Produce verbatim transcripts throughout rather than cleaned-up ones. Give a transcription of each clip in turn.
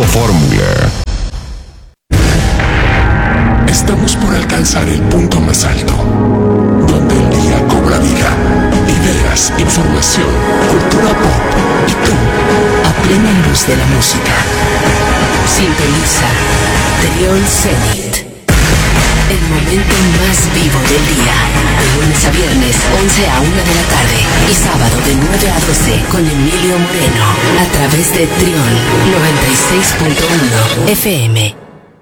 Grupo Fórmula. Estamos por alcanzar el punto más alto, donde el día cobra vida. Ideas, información, cultura pop y tú, a plena luz de la música. Sintoniza Trión Zenit. El momento más vivo del día. De lunes a viernes, once a una de la tarde. Y sábado de nueve a doce con Emilio Moreno. A través de Trión noventa y seis punto uno F M.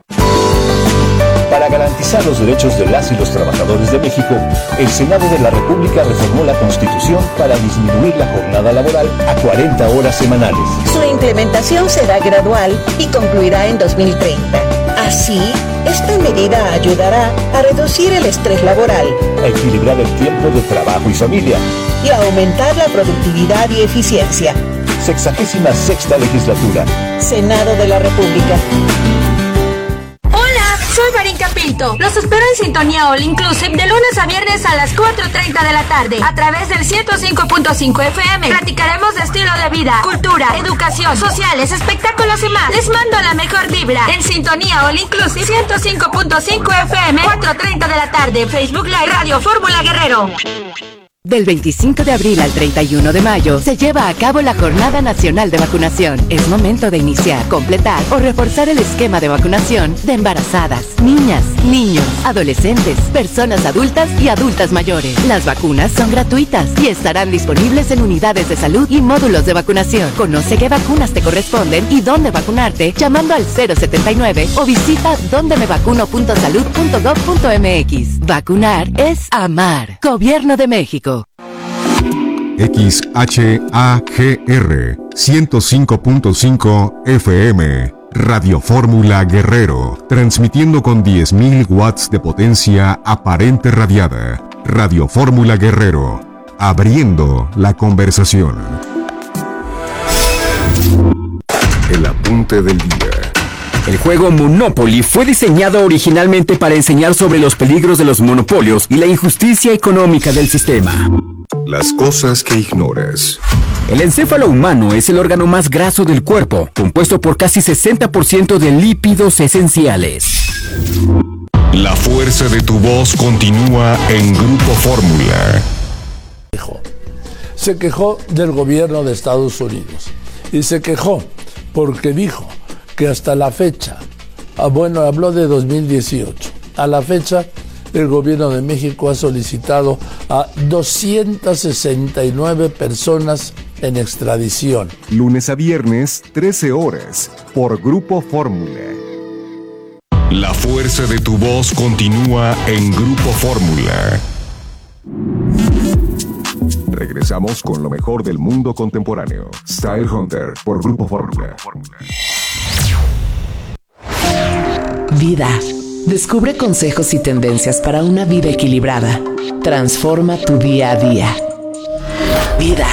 Para garantizar los derechos de las y los trabajadores de México, el Senado de la República reformó la Constitución para disminuir la jornada laboral a cuarenta horas semanales. Su implementación será gradual y concluirá en dos mil treinta. Así, esta medida ayudará a reducir el estrés laboral, a equilibrar el tiempo de trabajo y familia y a aumentar la productividad y eficiencia. Sexagésima sexta legislatura. Senado de la República. Soy Marín Pinto. Los espero en Sintonía All Inclusive de lunes a viernes a las cuatro treinta de la tarde a través del ciento cinco punto cinco F M. Platicaremos de estilo de vida, cultura, educación, sociales, espectáculos y más. Les mando la mejor vibra en Sintonía All Inclusive ciento cinco punto cinco F M, cuatro treinta de la tarde. Facebook Live Radio Fórmula Guerrero. Del veinticinco de abril al treinta y uno de mayo se lleva a cabo la Jornada Nacional de Vacunación. Es momento de iniciar, completar o reforzar el esquema de vacunación de embarazadas, niñas, niños, adolescentes, personas adultas y adultas mayores. Las vacunas son gratuitas y estarán disponibles en unidades de salud y módulos de vacunación. Conoce qué vacunas te corresponden y dónde vacunarte llamando al cero setenta y nueve o visita donde me vacuno punto salud punto gov punto m x. Vacunar es amar. Gobierno de México. X H A G R ciento cinco punto cinco F M, Radio Fórmula Guerrero, transmitiendo con diez mil watts de potencia aparente radiada. Radio Fórmula Guerrero, abriendo la conversación. El apunte del día. El juego Monopoly fue diseñado originalmente para enseñar sobre los peligros de los monopolios y la injusticia económica del sistema. Las cosas que ignoras. El encéfalo humano es el órgano más graso del cuerpo, compuesto por casi sesenta por ciento de lípidos esenciales. La fuerza de tu voz continúa en Grupo Fórmula. Se quejó del gobierno de Estados Unidos y se quejó porque dijo que hasta la fecha, ah, bueno, habló de dos mil dieciocho, a la fecha el gobierno de México ha solicitado a doscientas sesenta y nueve personas en extradición. Lunes a viernes, trece horas, por Grupo Fórmula. La fuerza de tu voz continúa en Grupo Fórmula. Regresamos con lo mejor del mundo contemporáneo. Style Hunter, por Grupo Fórmula. Vida. Descubre consejos y tendencias para una vida equilibrada. Transforma tu día a día. Vida.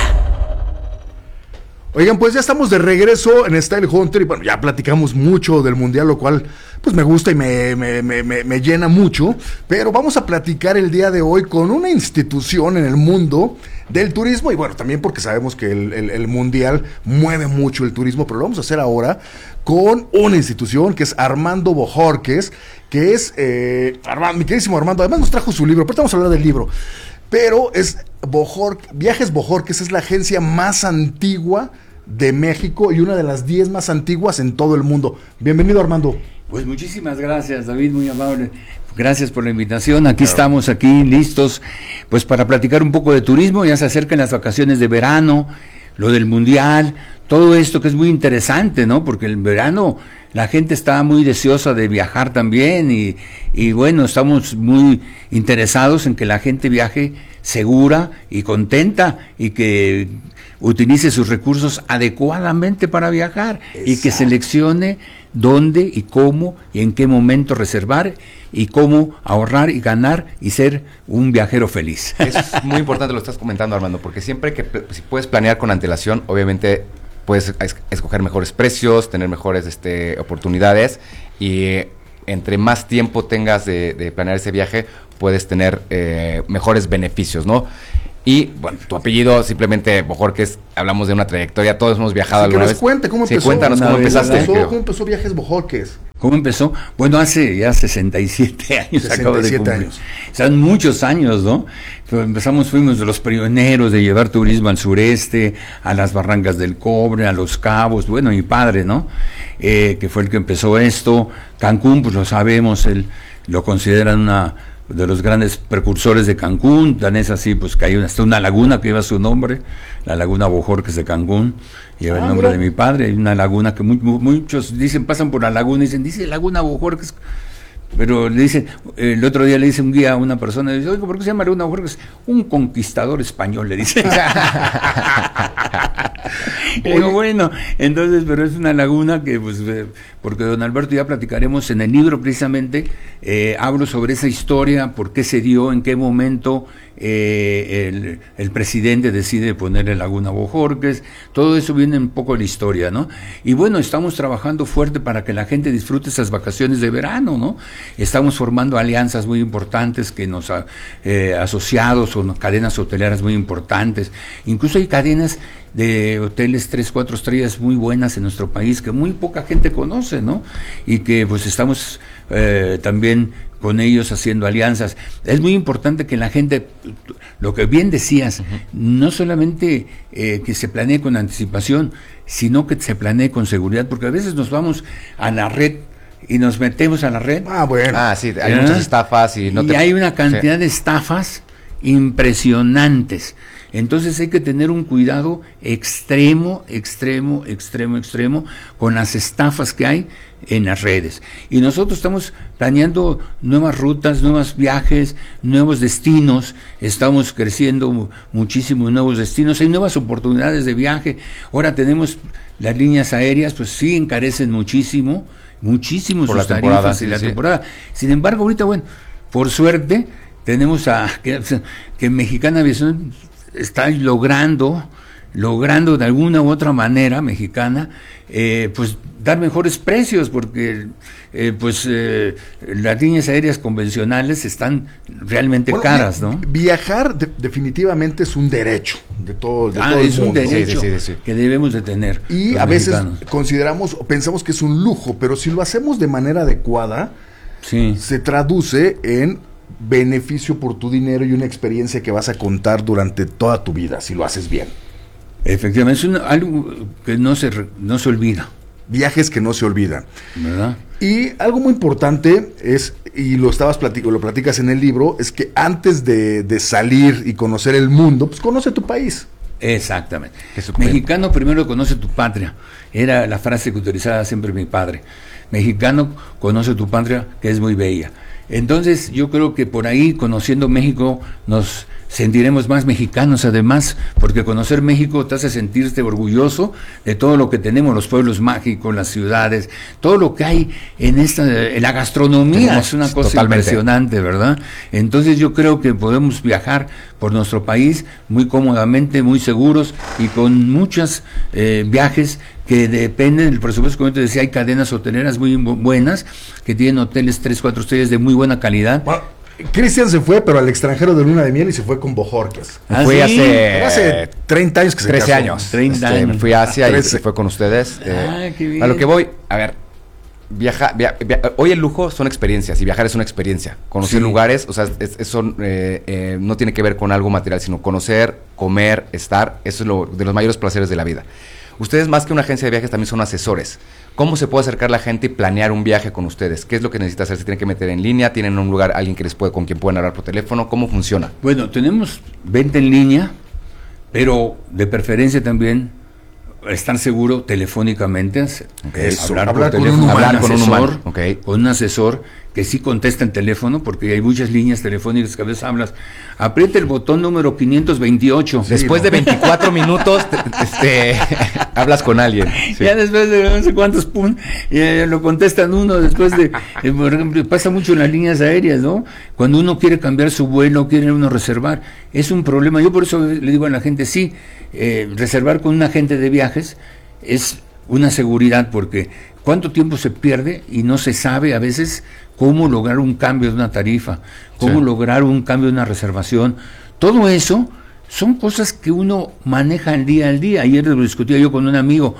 Oigan, pues ya estamos de regreso en Style Hunter y bueno, ya platicamos mucho del mundial, lo cual pues me gusta y me, me, me, me, me llena mucho, pero vamos a platicar el día de hoy con una institución en el mundo del turismo y bueno, también porque sabemos que el, el, el mundial mueve mucho el turismo, pero lo vamos a hacer ahora con una institución que es Armando Bojorquez, que es, eh, Armando, mi queridísimo Armando, además nos trajo su libro, pero vamos a hablar del libro, pero es Bojor, Viajes Bojorquez, es la agencia más antigua de México y una de las diez más antiguas en todo el mundo. Bienvenido, Armando. Pues muchísimas gracias, David, muy amable. Gracias por la invitación. Aquí claro. Estamos aquí listos pues para platicar un poco de turismo. Ya se acercan las vacaciones de verano, lo del mundial, todo esto que es muy interesante, ¿no? Porque el verano la gente está muy deseosa de viajar también y, y bueno, estamos muy interesados en que la gente viaje segura y contenta y que utilice sus recursos adecuadamente para viajar. Exacto. Y que seleccione dónde y cómo y en qué momento reservar y cómo ahorrar y ganar y ser un viajero feliz. Eso es muy importante lo que estás comentando, Armando, porque siempre que si puedes planear con antelación, obviamente puedes escoger mejores precios, tener mejores este, oportunidades y eh, entre más tiempo tengas de, de planear ese viaje, puedes tener eh, mejores beneficios, ¿no? Y, bueno, tu apellido simplemente Bojorquez, hablamos de una trayectoria, todos hemos viajado Sí, alguna que nos vez. cuente cómo Sí, empezó. cuéntanos cómo ¿Cómo empezaste. empezó, creo. ¿Cómo empezó Viajes Bojorquez? ¿Cómo empezó? Bueno, hace ya sesenta y siete años acabo de sesenta y siete cumplir. años. Son muchos años, ¿no? Pero empezamos, fuimos de los pioneros de llevar turismo al sureste, a las Barrancas del Cobre, a Los Cabos, bueno, mi padre, ¿no? Eh, que fue el que empezó esto. Cancún, pues lo sabemos, él lo consideran una de los grandes precursores de Cancún, tan es así, pues que hay una, hasta una laguna que lleva su nombre, la laguna Bojorquez de Cancún, lleva Ah, el nombre mira. de mi padre, hay una laguna que muy- mu- muchos dicen, pasan por la laguna y dicen, dice Laguna Bojorquez, pero le dicen, eh, el otro día le dice un guía a una persona, dice, oye, ¿por qué se llama Laguna Bojorquez? Un conquistador español, le dice. Y digo, bueno, entonces, pero es una laguna que, pues, eh, porque don Alberto ya platicaremos en el libro precisamente, eh, hablo sobre esa historia, por qué se dio, en qué momento eh, el, el presidente decide ponerle Laguna Bojorquez, todo eso viene un poco de la historia, ¿no? Y bueno, estamos trabajando fuerte para que la gente disfrute esas vacaciones de verano, ¿no? Estamos formando alianzas muy importantes que nos ha eh, asociados o cadenas hoteleras muy importantes, incluso hay cadenas de hoteles tres, cuatro estrellas muy buenas en nuestro país que muy poca gente conoce, ¿no? Y que pues estamos eh, también con ellos haciendo alianzas. Es muy importante que la gente, lo que bien decías, uh-huh. no solamente eh, que se planee con anticipación, sino que se planee con seguridad, porque a veces nos vamos a la red y nos metemos a la red. Ah, bueno. Ah, sí, hay ¿Eh? muchas estafas y no y te... hay una cantidad sí. de estafas impresionantes. Entonces hay que tener un cuidado extremo, extremo, extremo, extremo con las estafas que hay en las redes. Y nosotros estamos planeando nuevas rutas, nuevos viajes, nuevos destinos, estamos creciendo muchísimo nuevos destinos, hay nuevas oportunidades de viaje. Ahora tenemos las líneas aéreas, pues sí encarecen muchísimo, muchísimo Por sus la temporada, tarifas sí, y la sí. temporada. Sin embargo, ahorita, bueno, por suerte, tenemos a que, que Mexicana Aviación está logrando, logrando de alguna u otra manera, Mexicana, eh, pues dar mejores precios, porque eh, pues eh, las líneas aéreas convencionales están realmente Bueno, caras, ¿no? Viajar de- definitivamente es un derecho de todo, de Ah, todo el es un mundo. derecho Sí, sí, sí, sí. que debemos de tener. Y los a veces mexicanos. consideramos o pensamos que es un lujo, pero si lo hacemos de manera adecuada, Sí. se traduce en beneficio por tu dinero y una experiencia que vas a contar durante toda tu vida, si lo haces bien. Efectivamente, es un- algo que no se, re- no se olvida, Viajes que no se olvidan. ¿verdad? Y algo muy importante es, y lo estabas platico, lo platicas en el libro, es que antes de, de salir y conocer el mundo, pues conoce tu país. Exactamente. Es súper Mexicano primero conoce tu patria. Era la frase que utilizaba siempre mi padre. Mexicano conoce tu patria, que es muy bella. Entonces yo creo que por ahí, conociendo México, nos sentiremos más mexicanos además, porque conocer México te hace sentirte orgulloso de todo lo que tenemos, los pueblos mágicos, las ciudades, todo lo que hay en esta, en la gastronomía. Tenemos Es una cosa totalmente. impresionante, ¿verdad? Entonces yo creo que podemos viajar por nuestro país muy cómodamente, muy seguros y con muchos eh, viajes que dependen del presupuesto. Como te decía, hay cadenas hoteleras muy bu- buenas que tienen hoteles tres, cuatro estrellas de muy buena calidad. Bueno, Cristian se fue, pero al extranjero de luna de miel y se fue con Bojorquez. ¿Ah, Fui sí? hace, Hace treinta años que se trece casó. años. treinta Este, años. Me fui a Asia y trece. se fue con ustedes. eh, Ah, qué bien. A lo que voy, a ver, viaja, via- via- hoy el lujo son experiencias y viajar es una experiencia. Conocer Sí. lugares, o sea, es- eso eh, eh, no tiene que ver con algo material, sino conocer, comer, estar, eso es lo de los mayores placeres de la vida. Ustedes, más que una agencia de viajes, también son asesores. ¿Cómo se puede acercar la gente y planear un viaje con ustedes? ¿Qué es lo que necesita hacer? ¿Se tienen que meter en línea? ¿Tienen un lugar, alguien que les puede, con quien puedan hablar por teléfono? ¿Cómo funciona? Bueno, tenemos venta en línea, pero de preferencia también estar seguro telefónicamente, es- Eso, hablar, hablar por con un teléfono, humano. Hablar con un asesor, humano, ok. con un asesor que sí contesta el teléfono, porque hay muchas líneas telefónicas que a veces hablas. Aprieta el botón número quinientos veintiocho. Después ¿no? de veinticuatro minutos, te- este, hablas con alguien. Sí. Ya después de no sé cuántos pum, eh, lo contestan uno después de, eh, por ejemplo, pasa mucho en las líneas aéreas, ¿no? Cuando uno quiere cambiar su vuelo, quiere uno reservar, es un problema. Yo por eso le digo a la gente, sí, eh, reservar con un agente de viajes es una seguridad, porque cuánto tiempo se pierde y no se sabe a veces cómo lograr un cambio de una tarifa, cómo Sí. lograr un cambio de una reservación. Todo eso son cosas que uno maneja el día al día. Ayer lo discutía yo con un amigo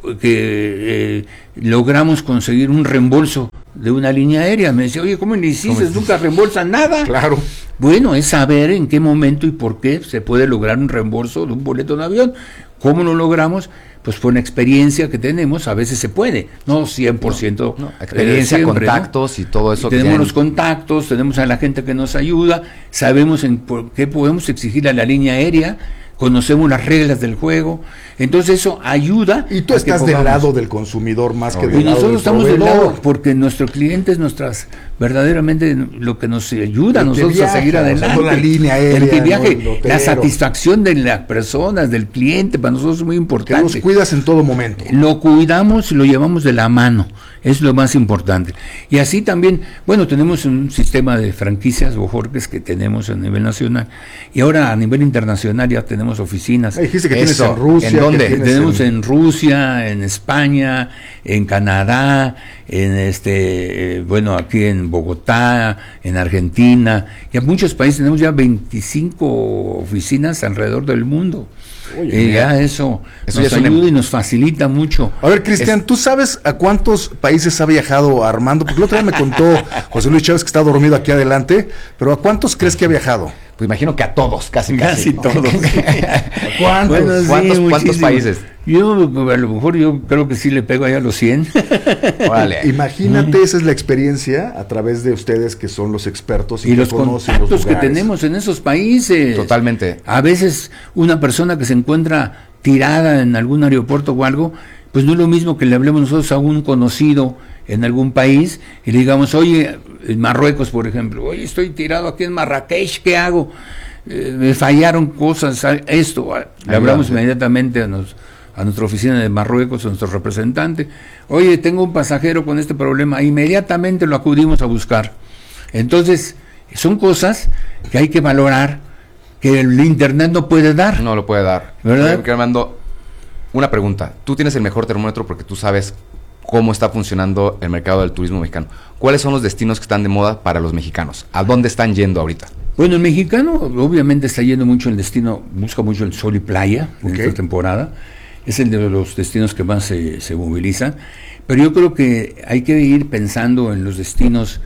que eh, logramos conseguir un reembolso de una línea aérea. Me decía, oye, ¿cómo le hiciste? Nunca reembolsan nada. Claro. Bueno, es saber en qué momento y por qué se puede lograr un reembolso de un boleto de avión. ¿Cómo lo logramos? Pues por una experiencia que tenemos, a veces se puede, no cien por ciento. No, no, experiencia, siempre, contactos, ¿no? Y todo eso. Y tenemos tienen... los contactos, tenemos a la gente que nos ayuda, sabemos en por qué podemos exigir a la línea aérea, conocemos las reglas del juego, entonces eso ayuda. Y tú estás del lado del consumidor más no, que del y lado nosotros del estamos proveedor. del lado, porque nuestro cliente es nuestras, verdaderamente lo que nos ayuda a nosotros viaja, a seguir adelante. La línea aérea, el que viaje, no, el la satisfacción de las personas, del cliente, para nosotros es muy importante. Que los cuidas en todo momento. Lo cuidamos y lo llevamos de la mano, es lo más importante. Y así también, bueno, tenemos un sistema de franquicias Bojorques que tenemos a nivel nacional, y ahora a nivel internacional ya tenemos oficinas. Ah, dijiste que Eso, tienes en Rusia. ¿En dónde? Tenemos en... en Rusia, en España, en Canadá, en este, eh, bueno, aquí en Bogotá, en Argentina, y a muchos países. Tenemos ya veinticinco oficinas alrededor del mundo. Oye, eh, ya eso, eso nos ya ayuda un... y nos facilita mucho. A ver, Cristian, es... ¿tú sabes a cuántos países ha viajado Armando? Porque el otro día me contó José Luis Chávez, que está dormido aquí adelante, pero ¿a cuántos crees que ha viajado? Pues imagino que a todos, casi casi, casi ¿no? todos. ¿Cuántos? Bueno, sí, ¿Cuántos, ¿Cuántos países? Yo, a lo mejor yo creo que sí le pego allá a los cien. Vale. Imagínate, esa es la experiencia a través de ustedes que son los expertos y, y que los conocen contactos los que tenemos en esos países. Totalmente. A veces una persona que se encuentra tirada en algún aeropuerto o algo, pues no es lo mismo que le hablemos nosotros a un conocido en algún país y le digamos, oye, en Marruecos, por ejemplo, oye, estoy tirado aquí en Marrakech, ¿qué hago? Eh, me fallaron cosas, esto. Le hablamos inmediatamente a, nos, a nuestra oficina de Marruecos, a nuestro representante, oye, tengo un pasajero con este problema, inmediatamente lo acudimos a buscar. Entonces, son cosas que hay que valorar, que el internet no puede dar. No lo puede dar. ¿Verdad? Oye, Armando, una pregunta. Tú tienes el mejor termómetro porque tú sabes cómo está funcionando el mercado del turismo mexicano. ¿Cuáles son los destinos que están de moda para los mexicanos? ¿A dónde están yendo ahorita? Bueno, el mexicano obviamente está yendo mucho el destino, busca mucho el sol y playa en okay. esta temporada. Es el de los destinos que más se, se movilizan. Pero yo creo que hay que ir pensando en los destinos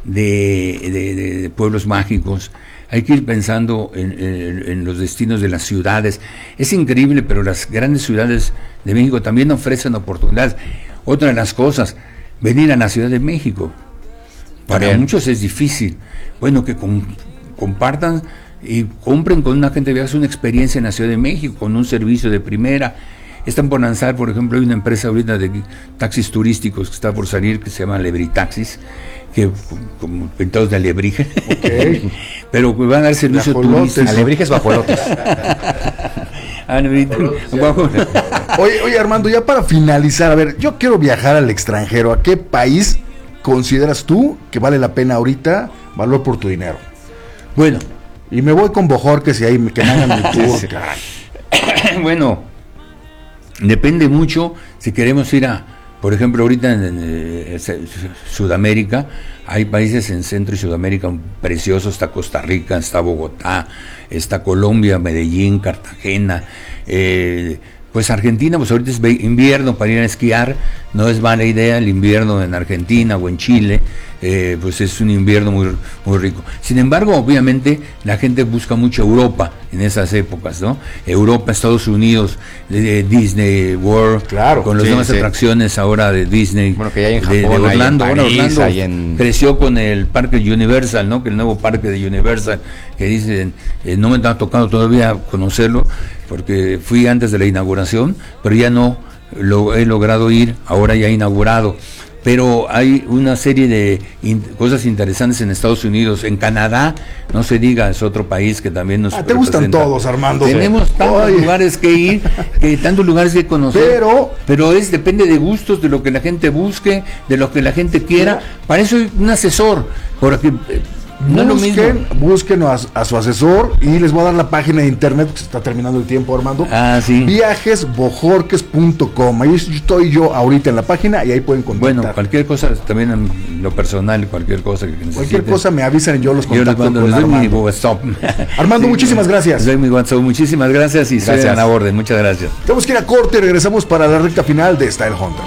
de, de, de, de pueblos mágicos. Hay que ir pensando en, en, en los destinos de las ciudades. Es increíble, pero las grandes ciudades de México también ofrecen oportunidades. Otra de las cosas, venir a la Ciudad de México. Para Bien. muchos es difícil. Bueno, que con, compartan y compren con una agente de viajes una experiencia en la Ciudad de México, con un servicio de primera. Están por lanzar, por ejemplo, hay una empresa ahorita de taxis turísticos que está por salir, que se llama Lebritaxis, que como pintados de alebrije, okay. pero van a dar servicio turístico. Alebrijes guajolotes. Oye, oye, Armando, ya para finalizar, a ver, yo quiero viajar al extranjero. ¿A qué país consideras tú que vale la pena ahorita valor por tu dinero? Bueno, y me voy con Bojorques y ahí me, que me hagan mi tour. Bueno, depende mucho si queremos ir a, por ejemplo, ahorita en, en, en, en Sudamérica, hay países en Centro y Sudamérica preciosos, está Costa Rica, está Bogotá, está Colombia, Medellín, Cartagena, eh, pues Argentina, pues ahorita es invierno para ir a esquiar, no es mala idea el invierno en Argentina o en Chile, eh, pues es un invierno muy, muy rico. Sin embargo, obviamente, la gente busca mucho Europa en esas épocas, ¿no? Europa, Estados Unidos, de Disney World, claro, con las sí, nuevas sí. atracciones ahora de Disney. Bueno, que ya hay en Japón, de, de Orlando, hay en París, Orlando hay en... creció con el parque Universal, ¿no? Que el nuevo parque de Universal, que dicen, eh, no me está tocando todavía conocerlo, porque fui antes de la inauguración, pero ya no lo he logrado ir, ahora ya inaugurado. Pero hay una serie de in- cosas interesantes en Estados Unidos, en Canadá, no se diga, es otro país que también nos ah, te gustan todos, Armando. Tenemos tantos Oye. lugares que ir, que tantos lugares que conocer, pero, pero es depende de gustos, de lo que la gente busque, de lo que la gente quiera. Para eso hay un asesor, porque No es lo busquen, mismo. busquen a, a su asesor y les voy a dar la página de internet, que se está terminando el tiempo, Armando. Ah, sí. viajes bojorques punto com. Ahí estoy yo ahorita en la página y ahí pueden contactar. Bueno, cualquier cosa, también en lo personal, cualquier cosa que necesiten. Cualquier cosa me avisan y yo los Yo les contacto mando, con les doy mi Armando. WhatsApp. Armando, muchísimas gracias. Les doy mi WhatsApp, muchísimas gracias y Gracias. estoy a la orden, muchas gracias. Tenemos que ir a corte y regresamos para la recta final de Style Hunter.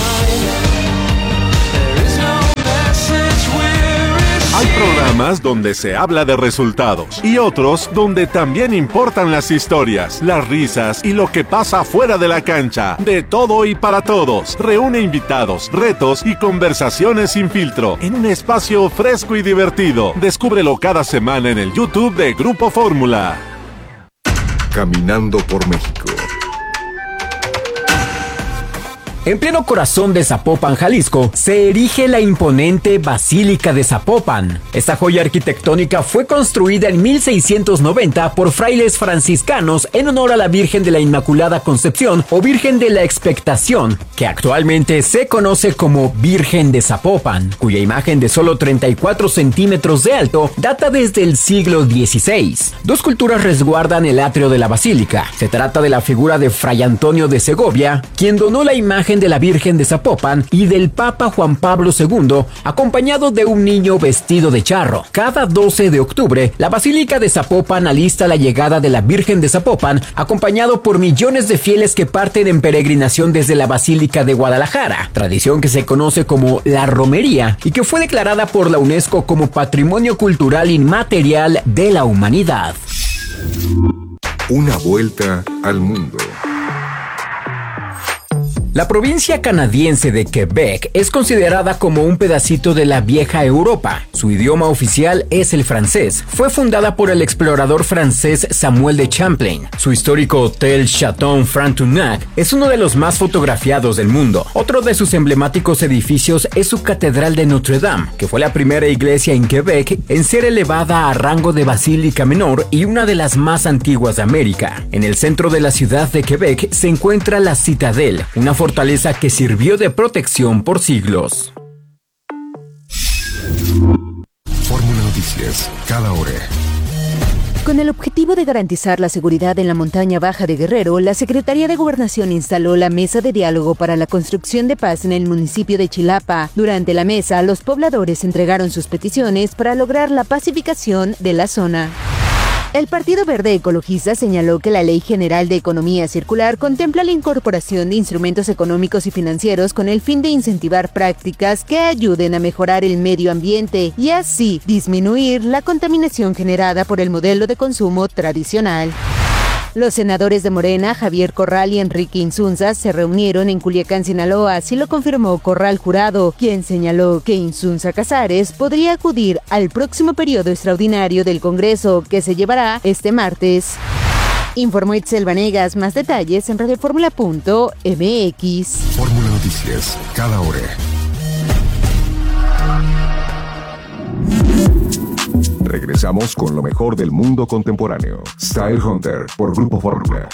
Hay programas donde se habla de resultados y otros donde también importan las historias, las risas y lo que pasa fuera de la cancha. De todo y para todos. Reúne invitados, retos y conversaciones sin filtro en un espacio fresco y divertido. Descúbrelo cada semana en el YouTube de Grupo Fórmula. Caminando por México. En pleno corazón de Zapopan, Jalisco, se erige la imponente Basílica de Zapopan. Esta joya arquitectónica fue construida en mil seiscientos noventa por frailes franciscanos en honor a la Virgen de la Inmaculada Concepción o Virgen de la Expectación, que actualmente se conoce como Virgen de Zapopan, cuya imagen de solo treinta y cuatro centímetros de alto data desde el siglo dieciséis. Dos culturas resguardan el atrio de la basílica. Se trata de la figura de Fray Antonio de Segovia, quien donó la imagen de la Virgen de Zapopan, y del Papa Juan Pablo segundo, acompañado de un niño vestido de charro. Cada doce de octubre, la Basílica de Zapopan alista la llegada de la Virgen de Zapopan, acompañado por millones de fieles que parten en peregrinación desde la Basílica de Guadalajara, tradición que se conoce como la romería y que fue declarada por la UNESCO como Patrimonio Cultural Inmaterial de la Humanidad. Una vuelta al mundo. La provincia canadiense de Quebec es considerada como un pedacito de la vieja Europa. Su idioma oficial es el francés. Fue fundada por el explorador francés Samuel de Champlain. Su histórico hotel Chateau Frontenac es uno de los más fotografiados del mundo. Otro de sus emblemáticos edificios es su Catedral de Notre Dame, que fue la primera iglesia en Quebec en ser elevada a rango de basílica menor y una de las más antiguas de América. En el centro de la ciudad de Quebec se encuentra la Citadel, una fortaleza que sirvió de protección por siglos. Fórmula Noticias, cada hora. Con el objetivo de garantizar la seguridad en la montaña baja de Guerrero, la Secretaría de Gobernación instaló la Mesa de Diálogo para la Construcción de Paz en el municipio de Chilapa. Durante la mesa, los pobladores entregaron sus peticiones para lograr la pacificación de la zona. El Partido Verde Ecologista señaló que la Ley General de Economía Circular contempla la incorporación de instrumentos económicos y financieros con el fin de incentivar prácticas que ayuden a mejorar el medio ambiente y así disminuir la contaminación generada por el modelo de consumo tradicional. Los senadores de Morena, Javier Corral y Enrique Insunza, se reunieron en Culiacán, Sinaloa, así lo confirmó Corral Jurado, quien señaló que Insunza Casares podría acudir al próximo periodo extraordinario del Congreso, que se llevará este martes. Informó Itzel Vanegas. Más detalles en radioformula punto m x. Fórmula Noticias, cada hora. Regresamos con lo mejor del mundo contemporáneo. Style Hunter por Grupo Fórmula.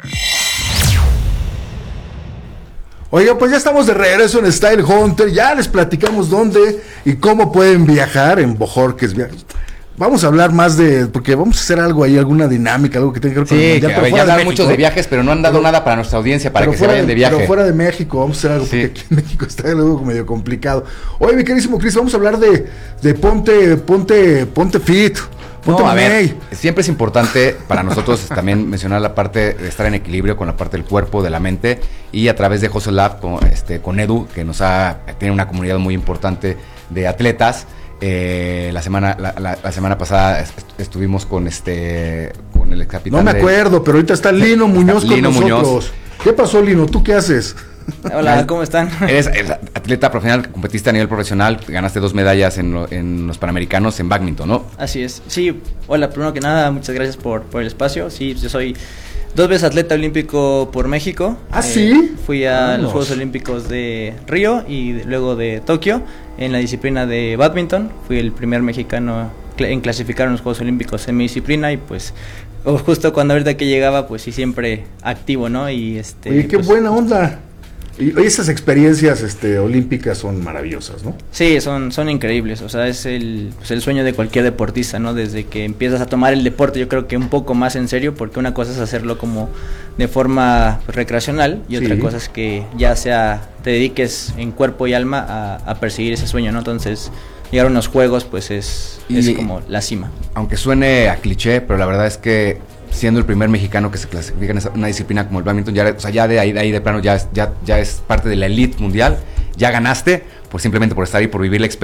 Oiga, pues ya estamos de regreso en Style Hunter. Ya les platicamos dónde y cómo pueden viajar en Bojorques. Vamos a hablar más de, porque vamos a hacer algo ahí, alguna dinámica, algo que tenga que ver con sí, el mundial. Sí, que ya hablan muchos de viajes, pero no han dado pero, nada para nuestra audiencia, para que se vayan de viaje. Pero fuera de México, vamos a hacer algo, sí. Porque aquí en México está algo medio complicado. Oye, mi queridísimo Chris, vamos a hablar de, de ponte, ponte, ponte fit. Ponte no, a ver, siempre es importante para nosotros también mencionar la parte de estar en equilibrio con la parte del cuerpo, de la mente, y a través de Hustle Lab con, este, con Edu, que nos ha, tiene una comunidad muy importante de atletas. Eh, la semana la, la, la semana pasada est- estuvimos con este con el ex capitán. No me acuerdo, de, pero ahorita está Lino Muñoz con Lino nosotros. Muñoz. ¿Qué pasó, Lino? ¿Tú qué haces? Hola, ¿cómo están? Eres, eres atleta profesional, competiste a nivel profesional, ganaste dos medallas en, lo, en los Panamericanos en bádminton, ¿no? Así es. Sí, hola, primero que nada, muchas gracias por, por el espacio. Sí, yo soy dos veces atleta olímpico por México. ¿Ah, eh, sí? Fui a Vamos. los Juegos Olímpicos de Río y de, luego de Tokio en la disciplina de bádminton. Fui el primer mexicano en clasificar en los Juegos Olímpicos en mi disciplina y pues justo cuando ahorita que llegaba, pues sí, siempre activo, ¿no? Y este. Oye, qué pues, buena onda. Y esas experiencias este, olímpicas son maravillosas, ¿no? Sí, son, son increíbles, o sea, es el, pues el sueño de cualquier deportista, ¿no? Desde que empiezas a tomar el deporte, yo creo que un poco más en serio, porque una cosa es hacerlo como de forma pues, recreacional, y otra Sí. cosa es que ya sea te dediques en cuerpo y alma a, a perseguir ese sueño, ¿no? Entonces, llegar a unos juegos, pues es, Y- es como la cima. Aunque suene a cliché, pero la verdad es que siendo el primer mexicano que se clasifica en esa- una disciplina como el badminton, ya, o sea, ya de ahí, de ahí de plano ya es, ya, ya es parte de la elite mundial, ya ganaste, por simplemente por estar ahí, por vivir la experiencia.